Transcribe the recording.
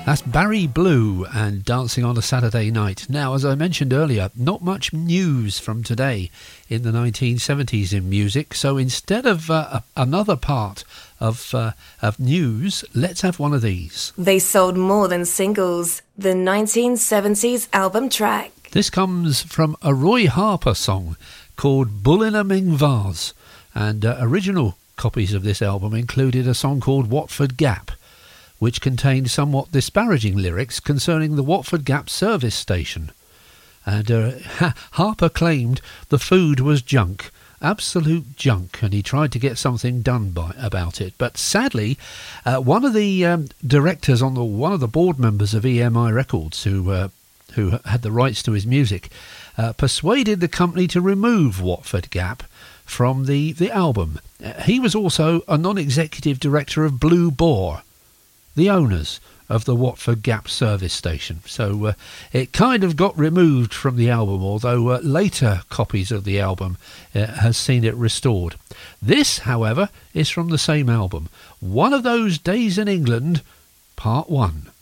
That's Barry Blue and Dancing on a Saturday Night. Now, as I mentioned earlier, not much news from today in the 1970s in music. So instead of another part of news, let's have one of these. They sold more than singles. The 1970s album track. This comes from a Roy Harper song called Bull in a Ming Vase. And original copies of this album included a song called Watford Gap, which contained somewhat disparaging lyrics concerning the Watford Gap service station. And Harper claimed the food was junk, absolute junk, and he tried to get something done about it. But sadly, one of the directors one of the board members of EMI Records, who had the rights to his music, persuaded the company to remove Watford Gap from the album. He was also a non-executive director of Blue Boar, the owners of the Watford Gap service station. So it kind of got removed from the album, although later copies of the album has seen it restored. This, however, is from the same album. One of Those Days in England, Part 1.